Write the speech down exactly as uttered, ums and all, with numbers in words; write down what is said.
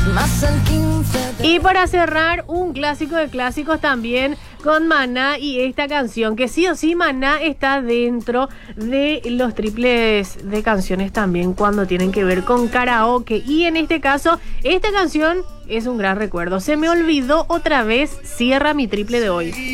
Y para cerrar, un clásico de clásicos también con Maná y esta canción, que sí o sí Maná está dentro de los triples de canciones también cuando tienen que ver con karaoke. Y en este caso, esta canción es un gran recuerdo. Se me olvidó otra vez, cierra mi triple de hoy.